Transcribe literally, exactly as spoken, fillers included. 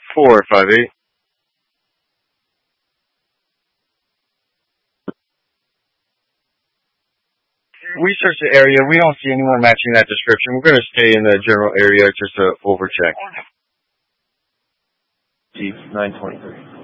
four five eight. We searched the area. We don't see anyone matching that description. We're going to stay in the general area just to overcheck. Jeep nine twenty-three.